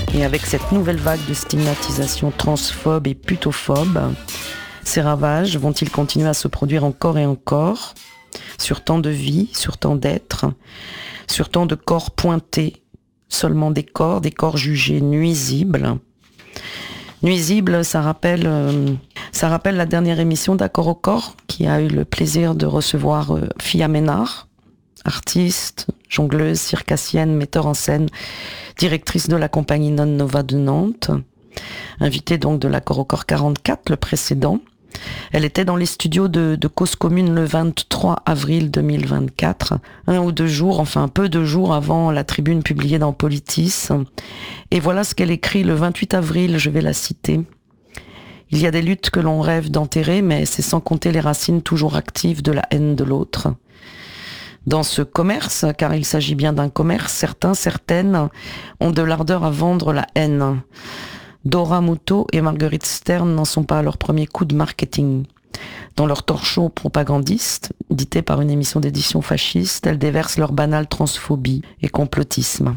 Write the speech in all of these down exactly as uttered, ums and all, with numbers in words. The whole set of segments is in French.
Et avec cette nouvelle vague de stigmatisation transphobe et putophobe, ces ravages vont-ils continuer à se produire encore et encore, sur tant de vies, sur tant d'êtres, sur tant de corps pointés, seulement des corps, des corps jugés nuisibles. Nuisibles, ça rappelle, euh, ça rappelle la dernière émission d'Accord au corps, qui a eu le plaisir de recevoir euh, Fia Ménard, artiste, jongleuse, circassienne, metteur en scène, directrice de la compagnie Non Nova de Nantes, invitée donc de l'Accord au corps quarante-quatre, le précédent. Elle était dans les studios de, de Cause Commune le vingt-trois avril deux mille vingt-quatre, un ou deux jours, enfin peu de jours avant la tribune publiée dans Politis. Et voilà ce qu'elle écrit le vingt-huit avril, je vais la citer. « Il y a des luttes que l'on rêve d'enterrer, mais c'est sans compter les racines toujours actives de la haine de l'autre. Dans ce commerce, car il s'agit bien d'un commerce, certains, certaines ont de l'ardeur à vendre la haine. Dora Muto et Marguerite Stern n'en sont pas à leur premier coup de marketing. Dans leur torchon propagandiste, dicté par une émission d'édition fasciste, elles déversent leur banale transphobie et complotisme.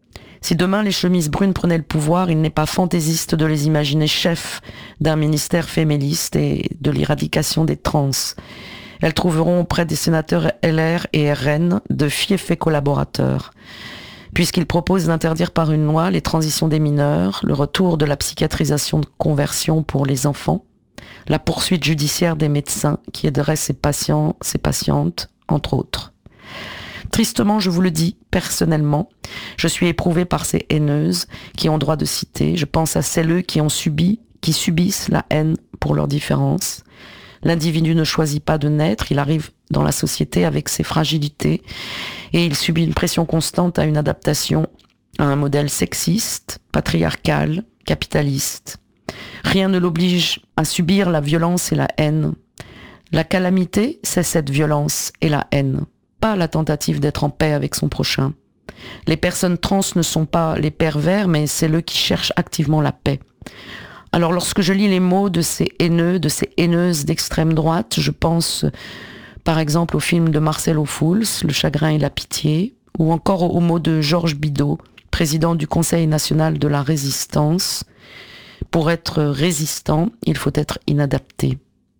Si demain les chemises brunes prenaient le pouvoir, il n'est pas fantaisiste de les imaginer chefs d'un ministère féministe et de l'éradication des trans. Elles trouveront auprès des sénateurs L R et R N de fiefs collaborateurs. Puisqu'ils proposent d'interdire par une loi les transitions des mineurs, le retour de la psychiatrisation de conversion pour les enfants, la poursuite judiciaire des médecins qui aideraient ces patients, ces patientes, entre autres. Tristement, je vous le dis, personnellement, je suis éprouvée par ces haineuses qui ont droit de citer. Je pense à celles qui ont subi, qui subissent la haine pour leurs différences. L'individu ne choisit pas de naître, il arrive dans la société avec ses fragilités et il subit une pression constante à une adaptation à un modèle sexiste, patriarcal, capitaliste. Rien ne l'oblige à subir la violence et la haine. La calamité, c'est cette violence et la haine, pas la tentative d'être en paix avec son prochain. Les personnes trans ne sont pas les pervers, mais c'est eux qui cherchent activement la paix. Alors lorsque je lis les mots de ces haineux, de ces haineuses d'extrême droite, je pense par exemple au film de Marcelo Fouls, Le chagrin et la pitié, ou encore aux mots de Georges Bidault, président du Conseil national de la résistance. Pour être résistant, il faut être inadapté.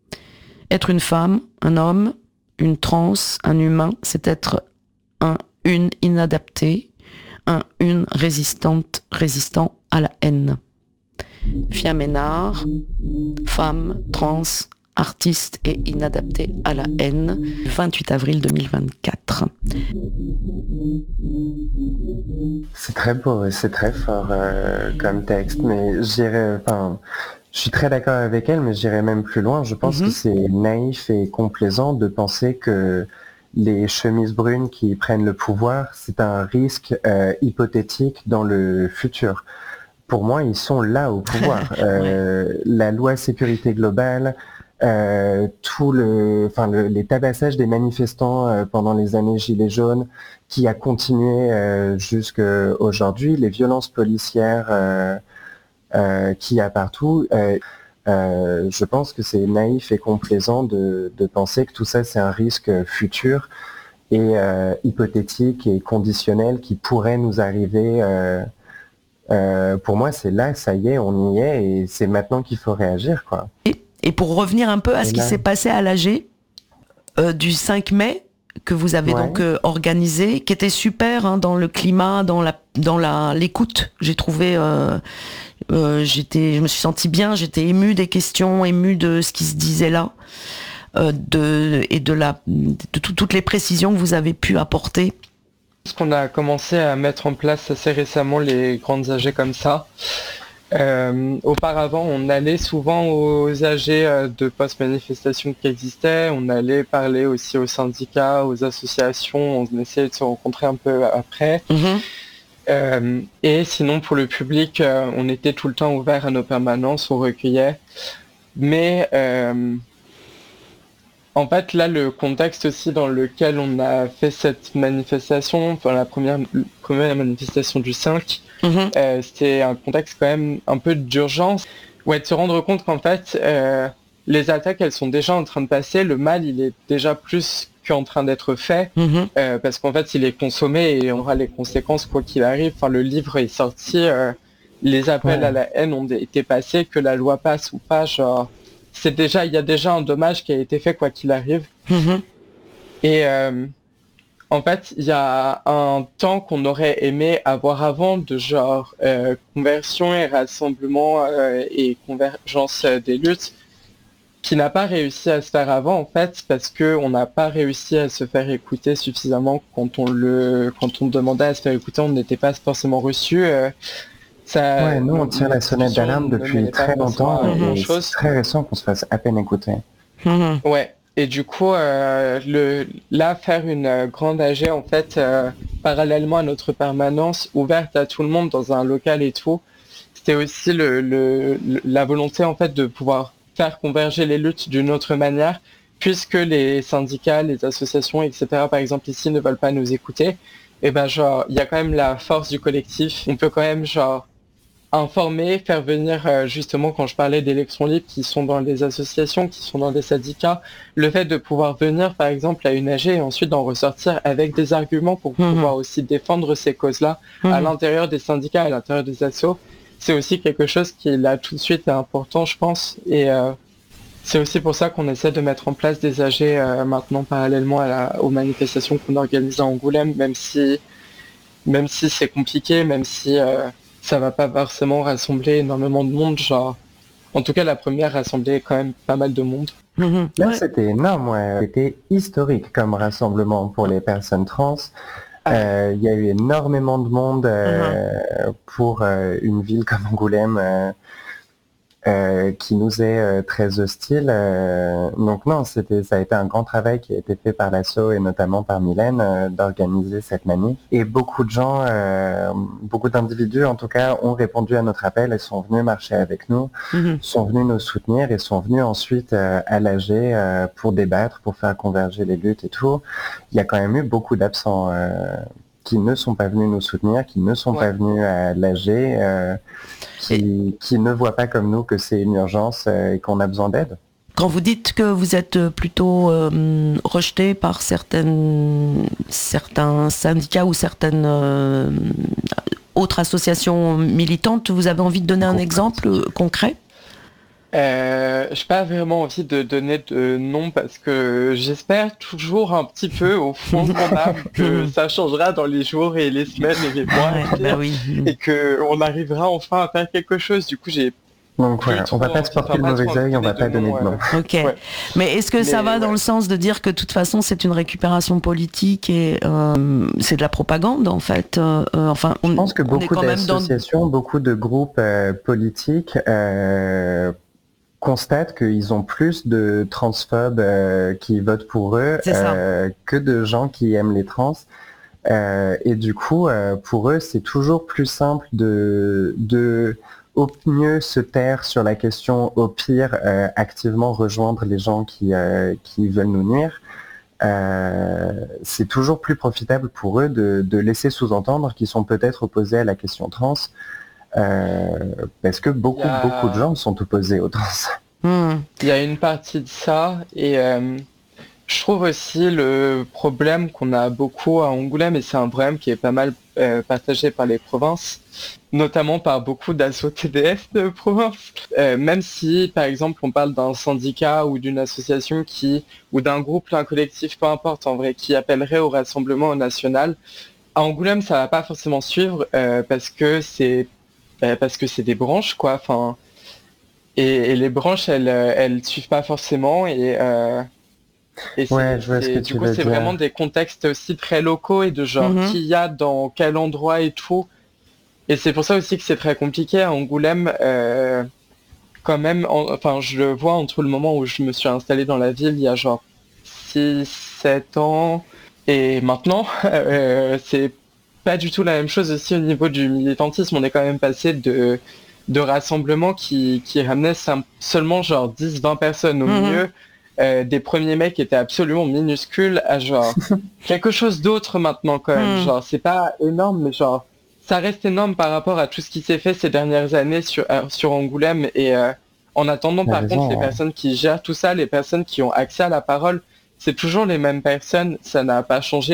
Être une femme, un homme, une trans, un humain, c'est être un, une inadaptée, un, une résistante, résistant à la haine. Fia Ménard, femme, trans, artiste et inadaptée à la haine, vingt-huit avril deux mille vingt-quatre. C'est très beau et c'est très fort euh, comme texte, mais j'irais, enfin, je suis très d'accord avec elle, mais j'irais même plus loin. Je pense mm-hmm. que c'est naïf et complaisant de penser que les chemises brunes qui prennent le pouvoir, c'est un risque euh, hypothétique dans le futur. Pour moi, ils sont là au pouvoir. Euh, ouais. La loi sécurité globale, euh, tout le, enfin le, les tabassages des manifestants euh, pendant les années Gilets jaunes, qui a continué euh, jusqu'à aujourd'hui, les violences policières euh, euh, qu'il y a partout. Euh, euh, je pense que c'est naïf et complaisant de, de penser que tout ça c'est un risque futur et euh, hypothétique et conditionnel qui pourrait nous arriver. Euh, Euh, pour moi, c'est là, ça y est, on y est, et c'est maintenant qu'il faut réagir, quoi. Et, et pour revenir un peu à et ce là... qui s'est passé à l'A G euh, du cinq mai, que vous avez ouais. donc euh, organisé, qui était super hein, dans le climat, dans la, dans la l'écoute. J'ai trouvé, euh, euh, j'étais, je me suis sentie bien, j'étais émue des questions, émue de ce qui se disait là, euh, de et de la, de tout, toutes les précisions que vous avez pu apporter. Parce qu'on a commencé à mettre en place assez récemment les grandes A G comme ça. Euh, auparavant, on allait souvent aux A G de post-manifestation qui existaient, on allait parler aussi aux syndicats, aux associations, on essayait de se rencontrer un peu après. Mmh. Euh, et sinon, pour le public, on était tout le temps ouvert à nos permanences, on recueillait. Mais... Euh, En fait, là, le contexte aussi dans lequel on a fait cette manifestation, enfin la première, première manifestation du cinq, mmh. euh, c'était un contexte quand même un peu d'urgence, ouais, de se rendre compte qu'en fait, euh, les attaques, elles sont déjà en train de passer, le mal, il est déjà plus qu'en train d'être fait, mmh. euh, parce qu'en fait, il est consommé et on aura les conséquences quoi qu'il arrive. Enfin, le livre est sorti, euh, les appels Ouais. à la haine ont été passés, que la loi passe ou pas, genre, c'est déjà, il y a déjà un dommage qui a été fait quoi qu'il arrive. Mhm. Et euh, en fait, il y a un temps qu'on aurait aimé avoir avant de genre euh, conversion et rassemblement euh, et convergence euh, des luttes, qui n'a pas réussi à se faire avant en fait, parce que on n'a pas réussi à se faire écouter suffisamment quand on le, quand on demandait à se faire écouter, on n'était pas forcément reçu. euh, ça, Ouais, nous on nos- tire nos la sonnette discussions d'alarme ne depuis menaient pas très forcément longtemps à grand et c'est chose. très récent qu'on se fasse à peine écouter. Mhm. Ouais. Et du coup, euh, le, là, faire une euh, grande A G, en fait, euh, parallèlement à notre permanence, ouverte à tout le monde dans un local et tout, c'était aussi le, le, le- la volonté, en fait, de pouvoir faire converger les luttes d'une autre manière, puisque les syndicats, les associations, et cetera, par exemple, ici, ne veulent pas nous écouter. Et ben, genre, il y a quand même la force du collectif. On peut quand même, genre, informer, faire venir euh, justement quand je parlais d'élections libres qui sont dans des associations, qui sont dans des syndicats, le fait de pouvoir venir par exemple à une A G et ensuite d'en ressortir avec des arguments pour Mhm. pouvoir aussi défendre ces causes-là à Mhm. l'intérieur des syndicats, à l'intérieur des assos, c'est aussi quelque chose qui là tout de suite est important je pense et euh, c'est aussi pour ça qu'on essaie de mettre en place des A G euh, maintenant parallèlement à la, aux manifestations qu'on organise à Angoulême, même si même si c'est compliqué, même si euh, ça va pas forcément rassembler énormément de monde, genre, en tout cas la première rassemblait quand même pas mal de monde. Mhm. Là Ouais. c'était énorme, ouais. C'était historique comme rassemblement pour les personnes trans. Ah, Euh, Il y a eu énormément de monde euh, pour euh, une ville comme Angoulême. euh, euh, qui nous est euh, très hostile. euh, donc non, c'était, ça a été un grand travail qui a été fait par l'asso et notamment par Mylène euh, d'organiser cette manif. Et beaucoup de gens, euh, beaucoup d'individus en tout cas, ont répondu à notre appel et sont venus marcher avec nous, Mhm. sont venus nous soutenir et sont venus ensuite euh, à l'A G euh, pour débattre, pour faire converger les luttes et tout. Il y a quand même eu beaucoup d'absents. Euh, qui ne sont pas venus nous soutenir, qui ne sont Ouais. pas venus à l'A G, euh, qui, qui ne voient pas comme nous que c'est une urgence euh, et qu'on a besoin d'aide. Quand vous dites que vous êtes plutôt euh, rejeté par certaines, certains syndicats ou certaines euh, autres associations militantes, vous avez envie de donner un Concret. exemple concret ? Euh, j'ai pas vraiment envie de donner de nom parce que j'espère toujours un petit peu au fond de mon âme que ça changera dans les jours et les semaines et les mois Ouais, à venir, bah oui. et que on arrivera enfin à faire quelque chose. Du coup, j'ai Donc plus voilà, on trop va pas envie- se porter enfin, le pas trop mauvais envie œil, on va donner pas donner de nom. euh, Ok. ouais. Mais est-ce que ça Mais va dans ouais. le sens de dire que de toute façon c'est une récupération politique et euh, c'est de la propagande en fait euh, euh, Enfin, on, Je pense que on est beaucoup quand même dans. d'associations, beaucoup de groupes euh, politiques euh, constatent qu'ils ont plus de transphobes euh, qui votent pour eux C'est ça. euh, que de gens qui aiment les trans. Euh, et du coup, euh, pour eux, c'est toujours plus simple de, de au mieux se taire sur la question, au pire euh, activement rejoindre les gens qui, euh, qui veulent nous nuire. Euh, c'est toujours plus profitable pour eux de, de laisser sous-entendre qu'ils sont peut-être opposés à la question trans, euh, parce que beaucoup, Il y a- beaucoup de gens sont opposés aux trans. Hmm. Il y a une partie de ça et euh, je trouve aussi le problème qu'on a beaucoup à Angoulême, et c'est un problème qui est pas mal euh, partagé par les provinces, notamment par beaucoup d'assauts T D F de province. Euh, même si, par exemple, on parle d'un syndicat ou d'une association qui, ou d'un groupe, d'un collectif, peu importe en vrai, qui appellerait au rassemblement national, à Angoulême, ça va pas forcément suivre euh, parce que c'est bah, parce que c'est des branches, quoi. Enfin, et, et les branches, elles, euh, elles suivent pas forcément et euh, et c'est, Ouais, je vois ce c'est- que du tu coup, veux c'est dire. vraiment des contextes aussi très locaux et de genre Mhm. qui y a dans quel endroit et tout. Et c'est pour ça aussi que c'est très compliqué à Angoulême. Euh, quand même, en- enfin, je le vois entre le moment où je me suis installé dans la ville il y a genre six sept ans et maintenant, euh, c'est pas du tout la même chose aussi au niveau du militantisme. On est quand même passé de, de rassemblements qui, qui ramenaient sim- seulement genre dix vingt personnes au Mhm. milieu. Euh, des premiers mecs qui étaient absolument minuscules à genre quelque chose d'autre maintenant quand même. Mhm. Genre, c'est pas énorme, mais genre, ça reste énorme par rapport à tout ce qui s'est fait ces dernières années sur, euh, sur Angoulême. Et euh, en attendant, T'as par raison, contre, les hein. personnes qui gèrent tout ça, les personnes qui ont accès à la parole, c'est toujours les mêmes personnes, ça n'a pas changé.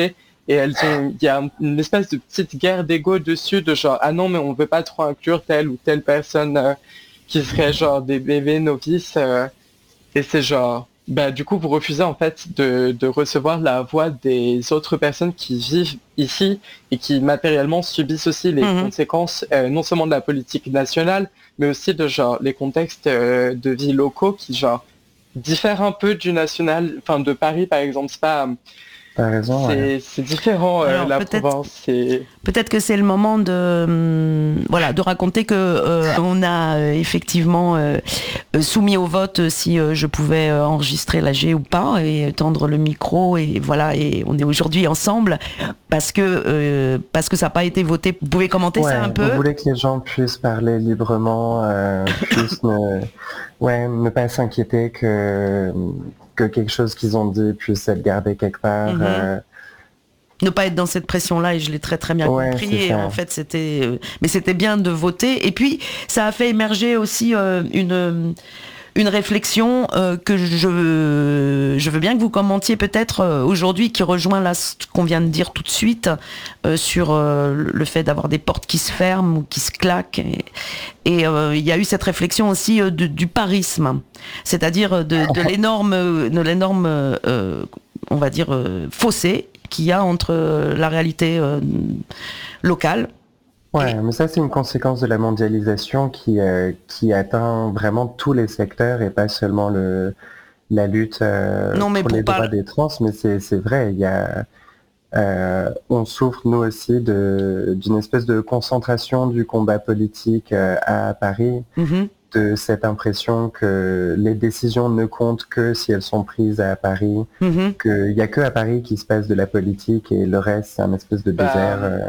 et elles ont, il y a une espèce de petite guerre d'ego dessus, de genre ah non mais on veut pas trop inclure telle ou telle personne euh, qui serait genre des bébés novices, euh, et c'est genre bah du coup vous refusez en fait de, de recevoir la voix des autres personnes qui vivent ici et qui matériellement subissent aussi les mmh. conséquences euh, non seulement de la politique nationale mais aussi de genre les contextes euh, de vie locaux qui genre diffèrent un peu du national, enfin de Paris par exemple. C'est pas T'as raison, c'est, ouais. c'est différent euh, Alors, la peut-être, Provence. C'est... Peut-être que c'est le moment de hum, voilà de raconter que euh, on a euh, effectivement euh, soumis au vote si euh, je pouvais euh, enregistrer l'A G ou pas et tendre le micro et voilà et on est aujourd'hui ensemble parce que euh, parce que ça n'a pas été voté. Vous pouvez commenter ouais, ça un peu? On voulait que les gens puissent parler librement, euh, puissent ne, ouais, ne pas s'inquiéter que que quelque chose qu'ils ont dit puisse être gardé quelque part. Mm-hmm. Euh... Ne pas être dans cette pression-là, et je l'ai très très bien ouais, compris. Et en fait, c'était, euh, mais c'était bien de voter. Et puis, ça a fait émerger aussi euh, une une réflexion euh, que je je veux bien que vous commentiez peut-être euh, aujourd'hui, qui rejoint là ce qu'on vient de dire tout de suite euh, sur euh, le fait d'avoir des portes qui se ferment ou qui se claquent. Et, et euh, il y a eu cette réflexion aussi euh, de, du parisme, c'est-à-dire de, de l'énorme, de l'énorme, euh, on va dire, euh, fossé qu'il y a entre la réalité euh, locale. Ouais, mais ça c'est une conséquence de la mondialisation qui euh, qui atteint vraiment tous les secteurs et pas seulement le la lutte euh, non, mais pour, pour les droits par... des trans, mais c'est c'est vrai, il y a euh, on souffre nous aussi de d'une espèce de concentration du combat politique euh, à Paris, mm-hmm. de cette impression que les décisions ne comptent que si elles sont prises à Paris, mm-hmm. qu'il y a que à Paris qui se passe de la politique et le reste c'est un espèce de bah... désert. Euh...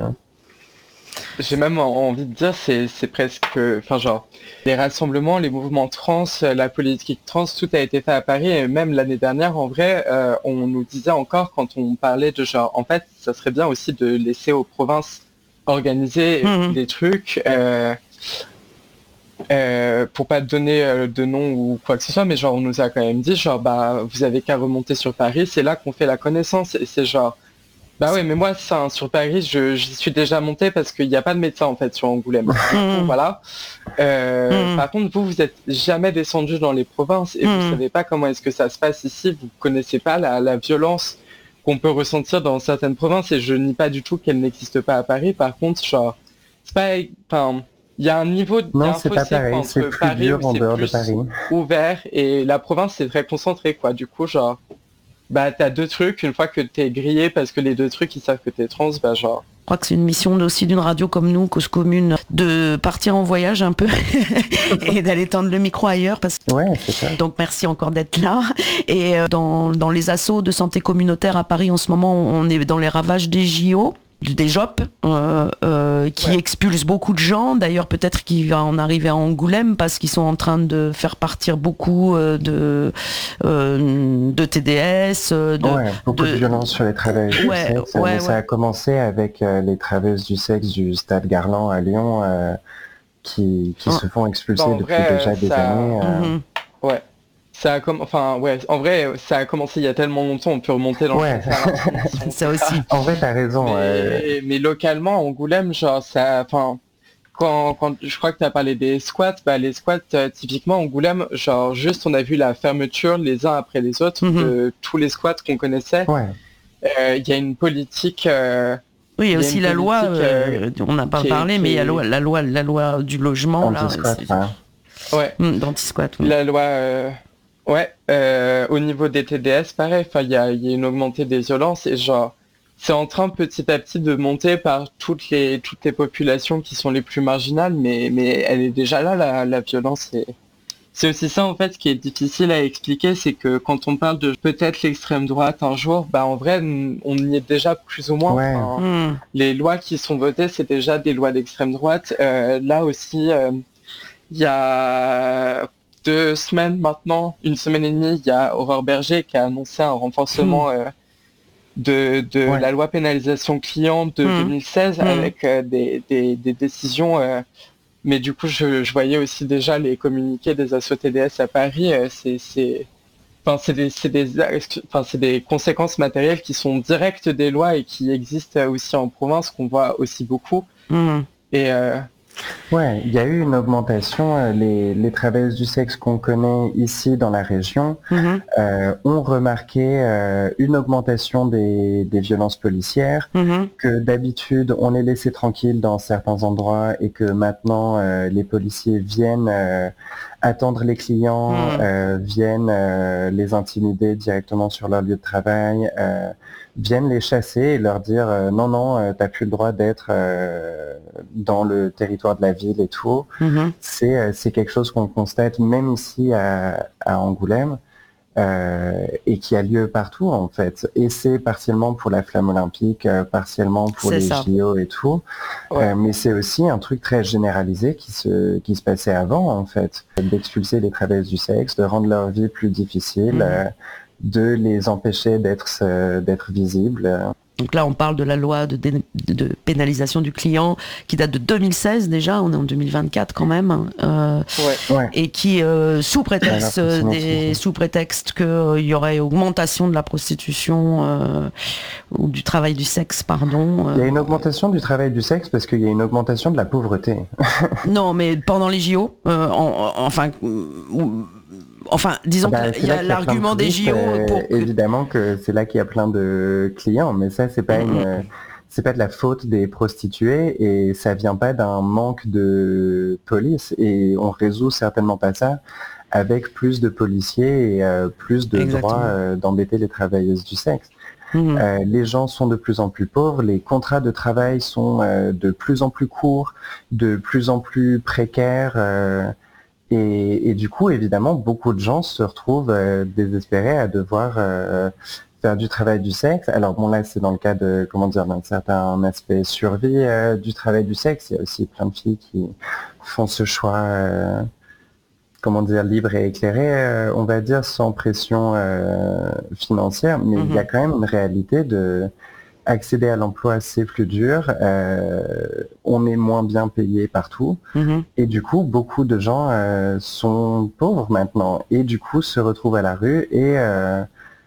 J'ai même envie de dire, c'est, c'est presque, enfin genre, les rassemblements, les mouvements trans, la politique trans, tout a été fait à Paris. Et même l'année dernière, en vrai, euh, on nous disait encore quand on parlait de genre, en fait, ça serait bien aussi de laisser aux provinces organiser mmh. des trucs, euh, euh, pour pas donner euh, de nom ou quoi que ce soit, mais genre, on nous a quand même dit, genre, bah, vous avez qu'à remonter sur Paris, c'est là qu'on fait la connaissance. Et c'est genre, bah ouais, mais moi, ça, hein, sur Paris, je, j'y suis déjà monté parce qu'il n'y a pas de médecin, en fait, sur Angoulême. Mmh. Voilà. Euh, mmh. Par contre, vous, vous êtes jamais descendu dans les provinces et mmh. vous savez pas comment est-ce que ça se passe ici. Vous connaissez pas la, la violence qu'on peut ressentir dans certaines provinces et je nie pas du tout qu'elle n'existe pas à Paris. Par contre, genre, c'est pas, enfin, il y a un niveau, non, y a un c'est pas pareil, entre c'est plus Paris dur en c'est dehors plus de Paris. Ouvert et la province, c'est très concentré, quoi. Du coup, genre, bah t'as deux trucs, une fois que t'es grillé parce que les deux trucs ils savent que t'es trans, bah genre... Je crois que c'est une mission aussi d'une radio comme nous, Cause Commune, de partir en voyage un peu et d'aller tendre le micro ailleurs. Parce que... ouais, c'est ça. Donc merci encore d'être là. Et dans, dans les assos de santé communautaire à Paris en ce moment, on est dans les ravages des J O. Des J O P euh, euh, qui ouais. expulsent beaucoup de gens. D'ailleurs, peut-être qu'il va en arriver à Angoulême parce qu'ils sont en train de faire partir beaucoup euh, de euh, de T D S. De, ouais, beaucoup de, de violence sur les travailleuses ouais, du sexe. Ouais, Mais ça ouais. a commencé avec euh, les travailleuses du sexe du Stade Garland à Lyon euh, qui, qui oh. se font expulser bon, depuis vrai, déjà ça... des années. Euh... Mm-hmm. Ouais. Ça a comme, enfin ouais, en vrai, ça a commencé il y a tellement longtemps, on peut remonter dans ouais. le ça aussi. En vrai, t'as raison. Mais, euh... mais localement, Angoulême, genre ça, enfin, quand, quand je crois que t'as parlé des squats, bah les squats, euh, typiquement Angoulême, genre juste on a vu la fermeture les uns après les autres mm-hmm. de tous les squats qu'on connaissait. Il ouais. euh, y a une politique. Euh, oui, il y a aussi la loi. Euh, on n'a pas parlé, est, mais il y a la loi, la loi, la loi du logement là. Ouais. Mmh, d'anti-squat. Oui. La loi. Euh... Ouais, euh, au niveau des T D S, pareil, enfin, il y a, y a une augmentée des violences et genre, c'est en train petit à petit de monter par toutes les toutes les populations qui sont les plus marginales, mais mais elle est déjà là la, la violence. Et c'est aussi ça en fait qui est difficile à expliquer, c'est que quand on parle de peut-être l'extrême droite un jour, bah en vrai on y est déjà plus ou moins. Ouais. Enfin, mmh. Les lois qui sont votées, c'est déjà des lois d'extrême droite. Euh, là aussi, il euh, y a deux semaines maintenant, une semaine et demie, il y a Aurore Berger qui a annoncé un renforcement mmh. euh, de, de ouais. la loi pénalisation client de mmh. deux mille seize mmh. avec euh, des, des, des décisions. Euh, mais du coup, je, je voyais aussi déjà les communiqués des assos T D S à Paris. Euh, c'est, c'est... enfin, c'est des, c'est des, enfin, c'est des conséquences matérielles qui sont directes des lois et qui existent aussi en province, qu'on voit aussi beaucoup. Mmh. Et euh, Ouais, il y a eu une augmentation. euh, Les, les travailleuses du sexe qu'on connaît ici dans la région Mmh. euh, ont remarqué euh, une augmentation des, des violences policières, Mmh. que d'habitude on les laissait tranquilles dans certains endroits et que maintenant euh, les policiers viennent euh, attendre les clients, Mmh. euh, viennent euh, les intimider directement sur leur lieu de travail, euh, viennent les chasser et leur dire euh, non non euh, t'as plus le droit d'être euh, dans le territoire de la ville et tout. Mmh. C'est euh, c'est quelque chose qu'on constate même ici à, à Angoulême euh, et qui a lieu partout en fait. Et c'est partiellement pour la flamme olympique, euh, partiellement pour C'est les ça. J O et tout. Ouais. Euh, mais c'est aussi un truc très généralisé qui se qui se passait avant en fait, d'expulser les travailleuses du sexe, de rendre leur vie plus difficile. Mmh. euh, de les empêcher d'être euh, d'être visibles. Donc là, on parle de la loi de, dé- de pénalisation du client qui date de deux mille seize déjà, on est en deux mille vingt-quatre quand même, hein, euh, ouais. Ouais. et qui, euh, sous prétexte Alors, euh, des, sous prétexte qu'il y aurait augmentation de la prostitution euh, ou du travail du sexe, pardon. Il y a euh, une augmentation du travail du sexe parce qu'il y a une augmentation de la pauvreté. non, mais pendant les J O, euh, en- en- enfin, ou- enfin, disons Bah, qu'il c'est y là a qu'il y a plein de l'argument des touristes, J O euh, pour que... évidemment que c'est là qu'il y a plein de clients, mais ça c'est pas Mm, une, mm. euh, c'est pas de la faute des prostituées et ça vient pas d'un manque de police et on résout certainement pas ça avec plus de policiers et euh, plus de Exactement. droits euh, d'embêter les travailleuses du sexe. Mhm. Euh, les gens sont de plus en plus pauvres, les contrats de travail sont euh, de plus en plus courts, de plus en plus précaires. euh, Et, et du coup, évidemment, beaucoup de gens se retrouvent euh, désespérés à devoir euh, faire du travail du sexe. Alors bon, là, c'est dans le cas de, comment dire, d'un certain aspect survie euh, du travail du sexe. Il y a aussi plein de filles qui font ce choix, euh, comment dire, libre et éclairé, euh, on va dire, sans pression euh, financière. Mais il y a quand même une réalité de accéder à l'emploi, c'est plus dur. Euh, on est moins bien payé partout. Mhm. Et du coup, beaucoup de gens euh, sont pauvres maintenant et du coup se retrouvent à la rue et, euh,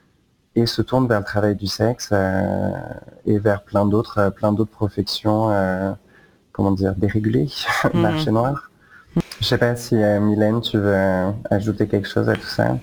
et se tournent vers le travail du sexe euh, et vers plein d'autres euh, plein d'autres professions, euh, comment dire, dérégulées, Mhm. marché noir. Je sais pas si euh, Mylène, tu veux euh, ajouter quelque chose à tout ça.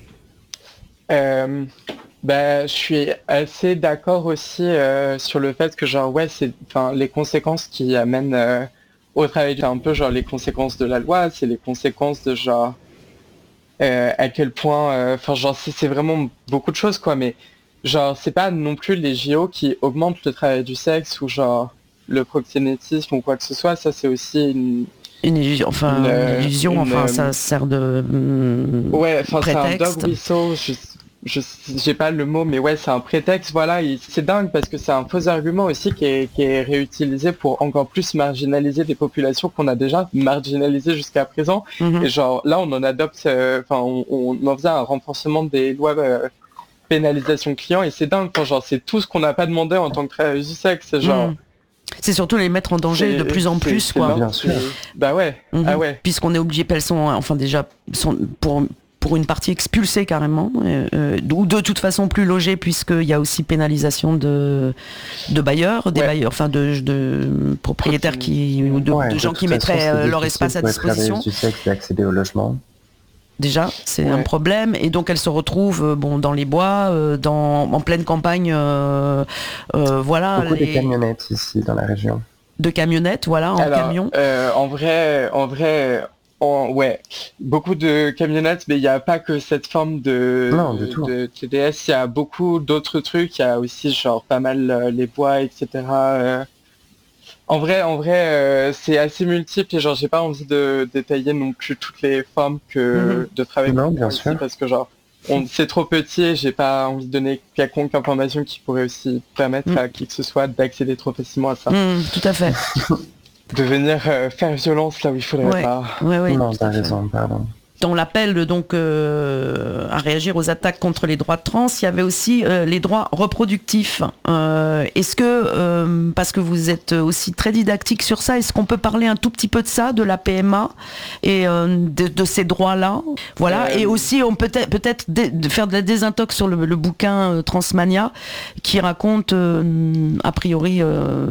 Euh, bah, je suis assez d'accord aussi euh, sur le fait que genre ouais c'est enfin les conséquences qui amènent euh, au travail, c'est un peu genre les conséquences de la loi, c'est les conséquences de genre euh, à quel point enfin euh, genre c'est, c'est vraiment beaucoup de choses quoi, mais genre c'est pas non plus les J O qui augmentent le travail du sexe ou genre le proxénétisme ou quoi que ce soit, ça c'est aussi une Une illusion, enfin, Une, une illusion, une, enfin, euh, ça sert de hum, ouais, enfin c'est un prétexte. dog whistle, je, je j'ai pas le mot, mais ouais c'est un prétexte, voilà, et c'est dingue parce que c'est un faux argument aussi qui est, qui est réutilisé pour encore plus marginaliser des populations qu'on a déjà marginalisées jusqu'à présent. Mhm. Et genre là on en adopte, euh, enfin on, on en faisait un renforcement des lois euh, pénalisation client et c'est dingue, enfin, genre c'est tout ce qu'on n'a pas demandé en tant que travailleuse du sexe, c'est genre... Mhm. C'est surtout les mettre en danger c'est- de plus en c'est- plus, c'est quoi. dingue, Bien sûr. c'est- Bah ouais, Mhm. ah ouais. Puisqu'on est obligé, elles sont, enfin déjà, sont pour, pour une partie expulsées carrément, euh, euh, ou de toute façon plus logées, puisqu'il y a aussi pénalisation de, de bailleurs, des Ouais. bailleurs, enfin de, de propriétaires qui, ou de, Ouais, de gens toute qui façon, mettraient c'est euh, leur difficile espace à pour les disposition. travailleuses du sexe d'accéder au logement. Déjà, c'est Ouais. un problème, et donc elles se retrouvent euh, bon, dans les bois, euh, dans, en pleine campagne, euh, euh, voilà, Beaucoup les- de camionnettes ici dans la région. de camionnettes, voilà, en Alors, camion. euh, en vrai, en vrai, en- ouais, beaucoup de camionnettes, mais il n'y a pas que cette forme de, Non, du tout. de T D S, il y a beaucoup d'autres trucs, il y a aussi genre pas mal euh, les bois, et cetera. euh. En vrai, en vrai, euh, c'est assez multiple et genre j'ai pas envie de détailler non plus toutes les formes que Mhm. de travail Non, qu'on bien prend ici, sûr. parce que genre on, c'est trop petit et j'ai pas envie de donner quelconque information qui pourrait aussi permettre Mhm. à qui que ce soit d'accéder trop facilement à ça. Mhm, tout à fait. De venir euh, faire violence là où il faudrait Ouais. pas. Ouais, ouais, non, tout t'as à fait. raison, pardon. dans l'appel donc euh, à réagir aux attaques contre les droits trans, il y avait aussi euh, les droits reproductifs. Euh, est-ce que, euh, parce que vous êtes aussi très didactique sur ça, est-ce qu'on peut parler un tout petit peu de ça, de la P M A et euh, de, de ces droits-là, voilà, euh... et aussi on peut être peut-être dé, de faire de la désintox sur le, le bouquin euh, Transmania, qui raconte euh, a priori, euh,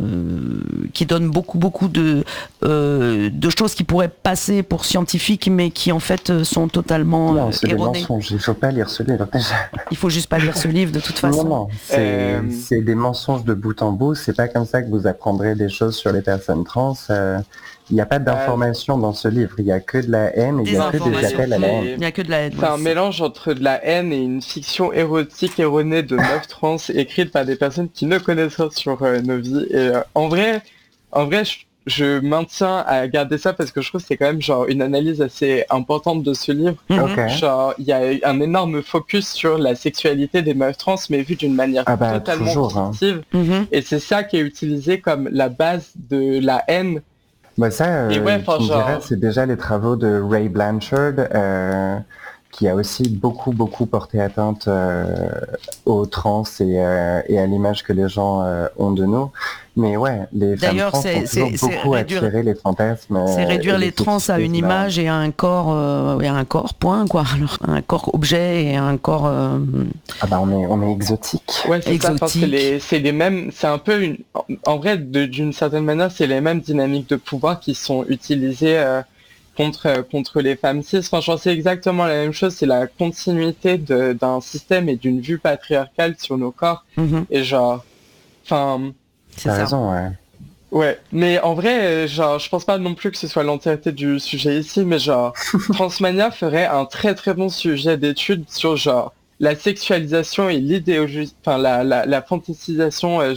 qui donne beaucoup beaucoup de euh, de choses qui pourraient passer pour scientifiques, mais qui en fait sont totalement non, c'est erronées. des mensonges. Il faut pas lire ce livre déjà. Il faut juste pas lire ce livre de toute façon. Non, non, c'est, euh... c'est des mensonges de bout en bout. C'est pas comme ça que vous apprendrez des choses sur les personnes trans. Euh, il n'y a pas d'informations euh... dans ce livre. Il y a que de la haine et il y a que des appels à la haine. Il y a que de la haine. C'est un mélange entre de la haine et une fiction érotique erronée de meufs trans écrite par des personnes qui ne connaissent rien sur euh, nos vies. Et euh, en vrai, en vrai, je je maintiens à garder ça parce que je trouve que c'est quand même genre une analyse assez importante de ce livre. Okay. Genre il y a un énorme focus sur la sexualité des meufs trans, mais vu d'une manière ah bah, totalement toujours, positive. Hein. Mm-hmm. Et c'est ça qui est utilisé comme la base de la haine. Bah ça, euh, et ouais, tu me genre... dirais, c'est déjà les travaux de Ray Blanchard, euh, qui a aussi beaucoup beaucoup porté atteinte euh, aux trans et, euh, et à l'image que les gens euh, ont de nous. Mais ouais, les femmes D'ailleurs, trans c'est, ont toujours c'est, beaucoup c'est réduire, attiré les fantasmes. C'est réduire les, les trans à une image et à un corps, euh, et à un corps, point, quoi. Alors, un corps objet et un corps... Euh... Ah bah on est, on est exotique. Ouais, c'est exotique. ça, c'est les, c'est les mêmes, c'est un peu une... En, en vrai, de, d'une certaine manière, c'est les mêmes dynamiques de pouvoir qui sont utilisées euh, contre, euh, contre les femmes cis. Franchement, c'est exactement la même chose, c'est la continuité de, d'un système et d'une vue patriarcale sur nos corps. Mm-hmm. Et genre... Enfin... C'est T'as ça. raison, ouais. Ouais, mais en vrai, genre, je pense pas non plus que ce soit l'entièreté du sujet ici, mais genre, Transmania ferait un très très bon sujet d'étude sur genre la sexualisation et l'idéologie, enfin la la, la fantasisation euh,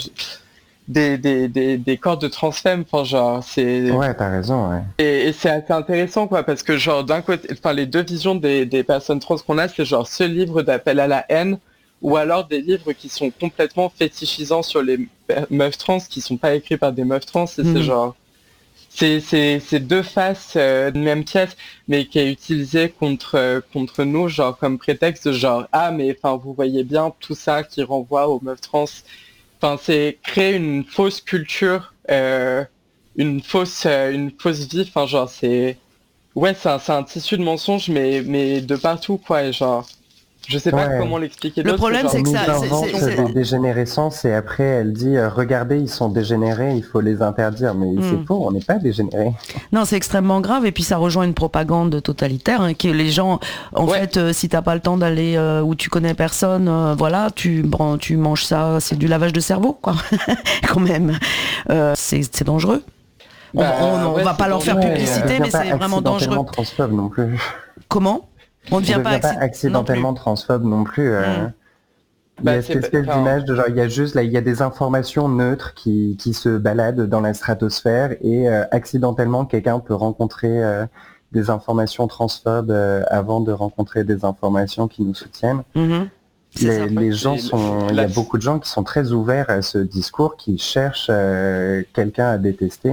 des, des des des corps de trans femmes, enfin genre c'est. Ouais, t'as raison, ouais. Et, et c'est assez intéressant quoi, parce que genre d'un côté, enfin les deux visions des des personnes trans qu'on a, c'est genre ce livre d'appel à la haine. Ou alors des livres qui sont complètement fétichisants sur les meufs trans, qui sont pas écrits par des meufs trans, et mmh. c'est genre... C'est, c'est, c'est deux faces euh, d'une même pièce, mais qui est utilisée contre, euh, contre nous, genre comme prétexte, genre, ah mais enfin vous voyez bien tout ça qui renvoie aux meufs trans. Enfin c'est créer une fausse culture, euh, une fausse euh, une fausse vie, enfin genre c'est... Ouais, c'est un, c'est un tissu de mensonges, mais, mais de partout, quoi, et genre... Je sais pas ouais. comment l'expliquer. Le problème, c'est que ça, c'est, c'est, c'est... des dégénérescences et après elle dit euh, regardez, ils sont dégénérés, il faut les interdire. Mais mm. c'est faux, on n'est pas dégénérés. Non, c'est extrêmement grave et puis ça rejoint une propagande totalitaire hein, que les gens, en ouais. fait, euh, si t'as pas le temps d'aller euh, où tu connais personne, euh, voilà, tu bon, tu manges ça, c'est du lavage de cerveau, quoi, quand même. Euh, c'est, c'est dangereux. Bah, on, on, ouais, on va pas leur faire publicité, ouais, mais c'est vraiment dangereux. Transphobe non plus. Comment? On ne devient pas, pas accidentellement non transphobe non plus. Euh, mmh. Il y a bah, cette espèce pas... d'image de genre, il y a juste là, il y a des informations neutres qui, qui se baladent dans la stratosphère et euh, accidentellement quelqu'un peut rencontrer euh, des informations transphobes euh, avant de rencontrer des informations qui nous soutiennent. Mmh. Les, les gens sont, il y a beaucoup de gens qui sont très ouverts à ce discours, qui cherchent euh, quelqu'un à détester.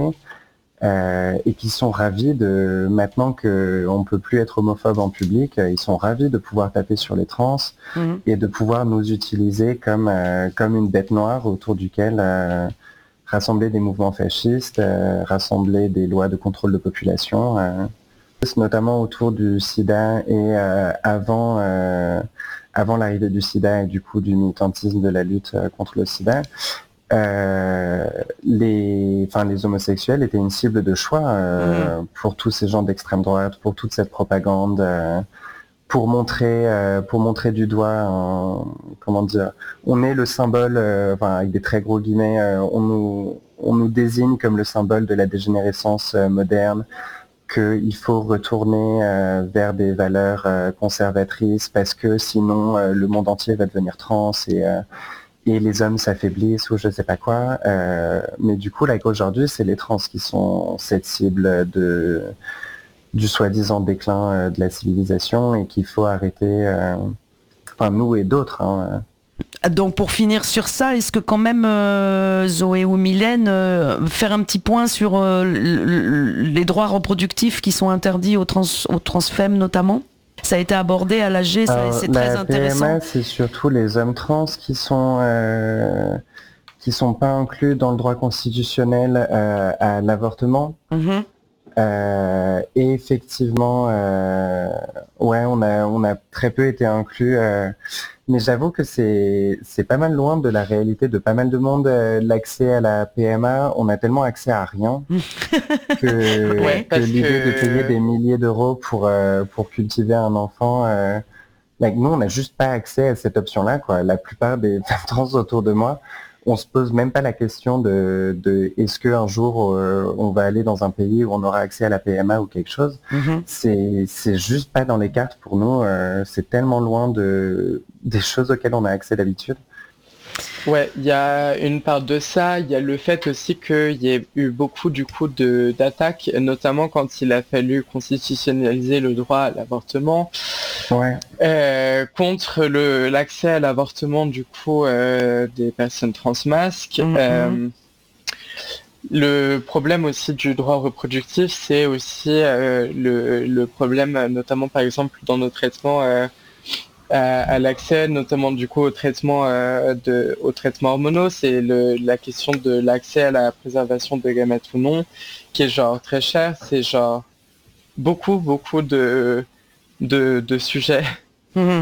Euh, et qui sont ravis de, maintenant qu'on ne peut plus être homophobe en public, euh, ils sont ravis de pouvoir taper sur les trans mmh. et de pouvoir nous utiliser comme, euh, comme une bête noire autour duquel euh, rassembler des mouvements fascistes, euh, rassembler des lois de contrôle de population, euh, notamment autour du sida et euh, avant, euh, avant l'arrivée du sida et du coup du militantisme de la lutte euh, contre le sida. Euh, les, enfin, les homosexuels étaient une cible de choix euh, mmh. pour tous ces gens d'extrême droite, pour toute cette propagande, euh, pour montrer, euh, pour montrer du doigt, un, comment dire, on est le symbole, euh, enfin, avec des très gros guillemets, euh, on nous, on nous désigne comme le symbole de la dégénérescence euh, moderne, qu'il faut retourner euh, vers des valeurs euh, conservatrices parce que sinon euh, le monde entier va devenir trans et euh, et les hommes s'affaiblissent ou je sais pas quoi. Euh, mais du coup, là, aujourd'hui, c'est les trans qui sont cette cible de, du soi-disant déclin euh, de la civilisation et qu'il faut arrêter, euh, enfin nous et d'autres. Hein. Donc pour finir sur ça, est-ce que quand même, euh, Zoé ou Mylène, euh, faire un petit point sur euh, l- l- les droits reproductifs qui sont interdits aux, trans- aux transfemmes notamment ? Ça a été abordé à l'A G, ça, c'est très intéressant. La P M A, c'est surtout les hommes trans qui sont euh, qui sont pas inclus dans le droit constitutionnel euh, à l'avortement. Mm-hmm. Euh, et effectivement, euh, ouais, on a on a très peu été inclus. Euh, mais j'avoue que c'est c'est pas mal loin de la réalité de pas mal de monde. Euh, l'accès à la P M A, on a tellement accès à rien que, ouais, que l'idée que... de payer des milliers d'euros pour euh, pour cultiver un enfant. Euh, like, nous, on n'a juste pas accès à cette option-là, quoi. La plupart des femmes trans autour de moi, on se pose même pas la question de, de est-ce qu'un jour euh, on va aller dans un pays où on aura accès à la P M A ou quelque chose. Mm-hmm. C'est c'est juste pas dans les cartes pour nous. Euh, c'est tellement loin de des choses auxquelles on a accès d'habitude. Ouais, il y a une part de ça. Il y a le fait aussi qu'il y ait eu beaucoup du coup de d'attaques, notamment quand il a fallu constitutionnaliser le droit à l'avortement. Ouais. Euh, contre le l'accès à l'avortement du coup euh, des personnes transmasques. Mm-hmm. Euh, le problème aussi du droit reproductif, c'est aussi euh, le, le problème, notamment par exemple dans nos traitements euh, à, à l'accès, notamment du coup au traitement euh, de aux traitements hormonaux, c'est le, la question de l'accès à la préservation de gamètes ou non, qui est genre très cher. C'est genre beaucoup beaucoup de de, de sujets. Mmh.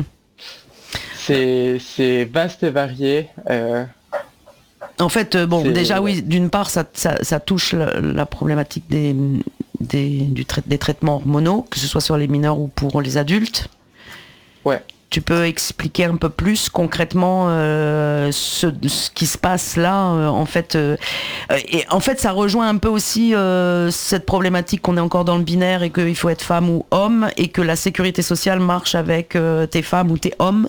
C'est, c'est vaste et varié. Euh, en fait, bon, c'est... déjà, oui, d'une part, ça, ça, ça touche la, la problématique des, des, du trai- des traitements hormonaux, que ce soit sur les mineurs ou pour les adultes. Ouais. Tu peux expliquer un peu plus concrètement euh, ce, ce qui se passe là, euh, en fait. Euh, et en fait, ça rejoint un peu aussi euh, cette problématique qu'on est encore dans le binaire et qu'il faut être femme ou homme et que la sécurité sociale marche avec euh, t'es femme ou t'es homme.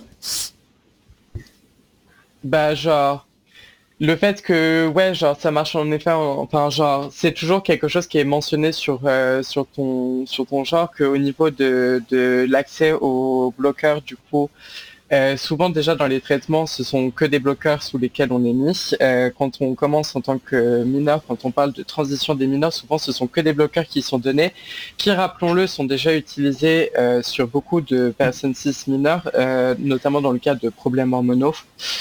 Bah genre, le fait que, ouais, genre ça marche en effet, enfin genre, c'est toujours quelque chose qui est mentionné sur euh, sur ton sur ton genre, qu'au niveau de de l'accès aux bloqueurs, du coup, euh, souvent déjà dans les traitements, ce sont que des bloqueurs sous lesquels on est mis. Euh, quand on commence en tant que mineur, quand on parle de transition des mineurs, souvent ce sont que des bloqueurs qui sont donnés, qui, rappelons-le, sont déjà utilisés euh, sur beaucoup de personnes cis mineures, euh, notamment dans le cas de problèmes hormonaux.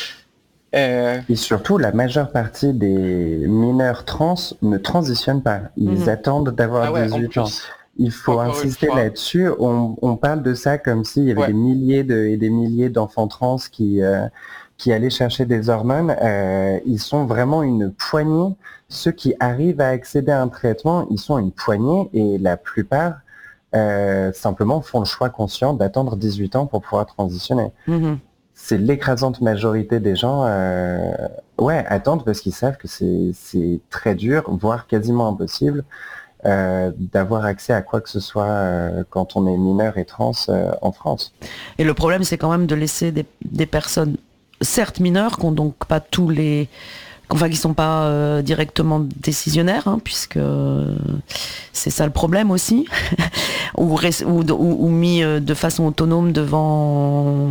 Euh... Et surtout, la majeure partie des mineurs trans ne transitionnent pas. Ils mmh. attendent d'avoir ah ouais, dix-huit ans. Il faut Encore insister là-dessus. On, on parle de ça comme s'il y avait ouais. des milliers de, et des milliers d'enfants trans qui, euh, qui allaient chercher des hormones. Euh, ils sont vraiment une poignée. Ceux qui arrivent à accéder à un traitement, ils sont une poignée et la plupart euh, simplement font le choix conscient d'attendre dix-huit ans pour pouvoir transitionner. Mmh. C'est l'écrasante majorité des gens, euh, ouais, attendent parce qu'ils savent que c'est, c'est très dur, voire quasiment impossible, euh, d'avoir accès à quoi que ce soit euh, quand on est mineur et trans euh, en France. Et le problème, c'est quand même de laisser des, des personnes, certes mineures, qui n'ont donc pas tous les... Enfin, qui ne sont pas euh, directement décisionnaires, hein, puisque euh, c'est ça le problème aussi, ou, ou, ou, ou mis euh, de façon autonome devant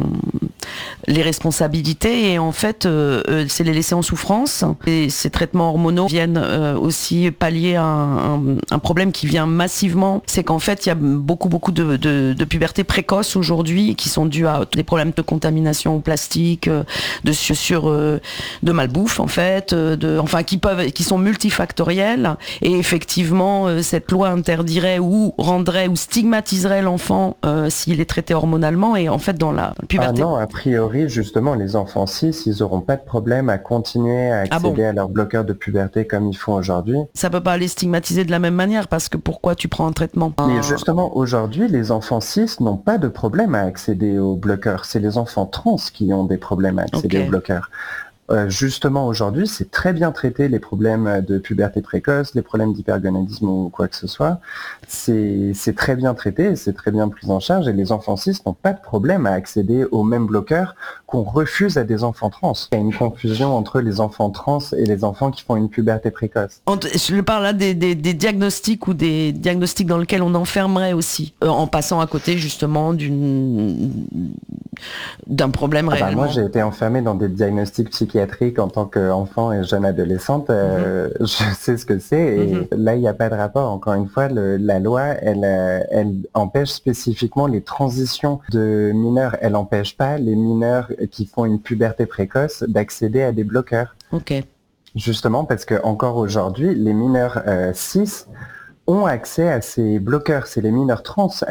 les responsabilités, et en fait, euh, c'est les laisser en souffrance. Et ces traitements hormonaux viennent euh, aussi pallier un, un, un problème qui vient massivement, c'est qu'en fait, il y a beaucoup, beaucoup de, de, de puberté précoce aujourd'hui, qui sont dues à des problèmes de contamination au plastique, de sur, euh, de malbouffe, en fait, de, enfin qui peuvent, qui sont multifactoriels, et effectivement euh, cette loi interdirait ou rendrait ou stigmatiserait l'enfant euh, s'il est traité hormonalement, et en fait dans la puberté. Ah non, a priori justement les enfants cis, ils n'auront pas de problème à continuer à accéder ah bon à leur bloqueur de puberté comme ils font aujourd'hui. Ça peut pas les stigmatiser de la même manière, parce que pourquoi tu prends un traitement? Mais justement aujourd'hui les enfants cis n'ont pas de problème à accéder aux bloqueurs, c'est les enfants trans qui ont des problèmes à accéder okay. aux bloqueurs. Euh, justement aujourd'hui, c'est très bien traité les problèmes de puberté précoce, les problèmes d'hypergonadisme ou quoi que ce soit. C'est, c'est très bien traité, c'est très bien pris en charge, et les enfants cis n'ont pas de problème à accéder aux mêmes bloqueurs qu'on refuse à des enfants trans. Il y a une confusion entre les enfants trans et les enfants qui font une puberté précoce. Je parle là des, des, des diagnostics ou des diagnostics dans lesquels on enfermerait aussi, euh, en passant à côté justement d'une d'un problème ah bah réellement. Moi, j'ai été enfermée dans des diagnostics psychiatriques en tant qu'enfant et jeune adolescente. Euh, mm-hmm. Je sais ce que c'est. Et mm-hmm. là, il n'y a pas de rapport. Encore une fois, le, la loi, elle, elle empêche spécifiquement les transitions de mineurs. Elle n'empêche pas les mineurs qui font une puberté précoce d'accéder à des bloqueurs. Ok. Justement parce que encore aujourd'hui, les mineurs euh, cis ont accès à ces bloqueurs. C'est les mineurs trans